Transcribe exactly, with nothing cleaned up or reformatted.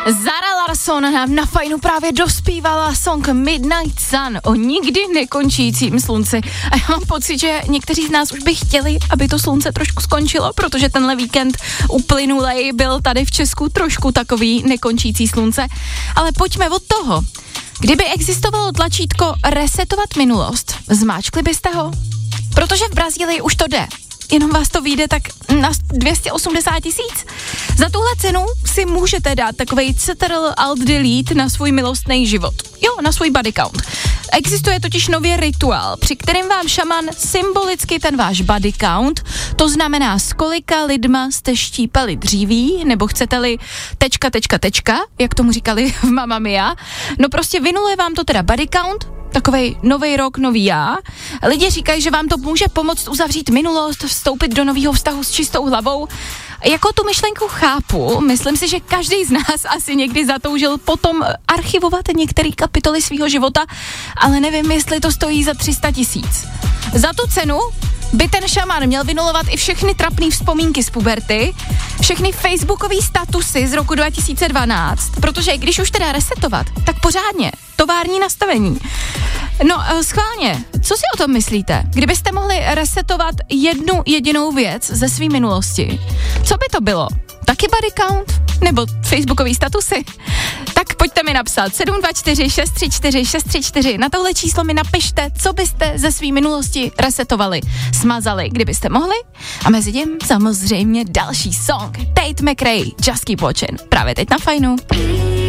Zara Larsson nám na Fajnu právě dospívala song Midnight Sun o nikdy nekončícím slunci. A já mám pocit, že někteří z nás už by chtěli, aby to slunce trošku skončilo, protože tenhle víkend uplynulej byl tady v Česku trošku takový nekončící slunce. Ale pojďme od toho. Kdyby existovalo tlačítko resetovat minulost, zmáčkli byste ho? Protože v Brazílii už to jde. Jenom vás to vyjde tak na dvě stě osmdesát tisíc. Za tuhle cenu si můžete dát takovej Ctrl Alt Delete na svůj milostný život. Jo, na svůj body count. Existuje totiž nový rituál, při kterém vám šaman symbolicky ten váš body count, to znamená s kolika lidma jste štípali dříví, nebo chcete-li tečka, tečka, tečka, jak tomu říkali v Mamma Mia, no prostě vynuluje vám to teda body count, takovej nový rok, nový já. Lidi říkají, že vám to může pomoct uzavřít minulost, vstoupit do nového vztahu s čistou hlavou. Jako tu myšlenku chápu, myslím si, že každý z nás asi někdy zatoužil potom archivovat některé kapitoly svého života, ale nevím, jestli to stojí za tři sta tisíc. Za tu cenu by ten šaman měl vynulovat i všechny trapné vzpomínky z puberty, všechny facebookové statusy z roku dva tisíce dvanáct, protože když už teda resetovat, tak pořádně, tovární nastavení. No, schválně, co si o tom myslíte? Kdybyste mohli resetovat jednu jedinou věc ze své minulosti, co by to bylo? Taky body count? Nebo facebookový statusy? Tak pojďte mi napsat sedm dva čtyři šest tři čtyři šest tři čtyři. Na tohle číslo mi napište, co byste ze své minulosti resetovali, smazali, kdybyste mohli. A mezi tím samozřejmě další song. Tate McRae, Just Keep Watching. Právě teď na Fajnu.